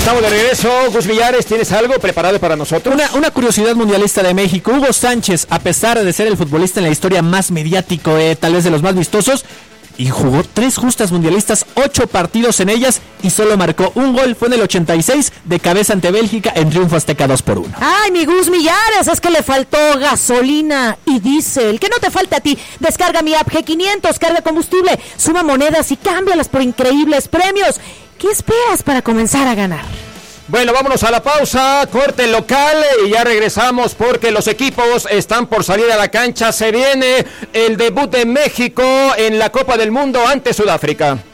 Estamos de regreso. Gus Villares, ¿tienes algo preparado para nosotros? Una curiosidad mundialista de México. Hugo Sánchez, a pesar de ser el futbolista en la historia más mediático, tal vez de los más vistosos, y jugó 3 justas mundialistas, 8 partidos en ellas y solo marcó un gol. Fue en el 86 de cabeza ante Bélgica en triunfo azteca 2-1. Ay, mi Gus Millares, es que le faltó gasolina y diésel. Que no te falta a ti. Descarga mi app G500, carga combustible, suma monedas y cámbialas por increíbles premios. ¿Qué esperas para comenzar a ganar? Bueno, vámonos a la pausa, corte local y ya regresamos porque los equipos están por salir a la cancha. Se viene el debut de México en la Copa del Mundo ante Sudáfrica.